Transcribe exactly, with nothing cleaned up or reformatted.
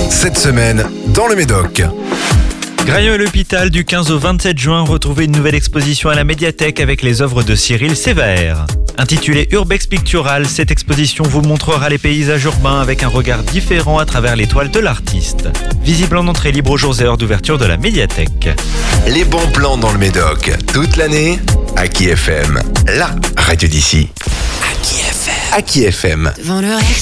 Cette semaine, dans le Médoc. Graillon et l'hôpital, du quinze au vingt-sept juin, retrouvez une nouvelle exposition à la médiathèque avec les œuvres de Cyril Sévère. Intitulée Urbex Pictural, cette exposition vous montrera les paysages urbains avec un regard différent à travers les toiles de l'artiste. Visible en entrée libre aux jours et heures d'ouverture de la médiathèque. Les bons plans dans le Médoc, toute l'année, Aki F M, la radio d'ici. Aki F M. Aki F M. Devant leur ex.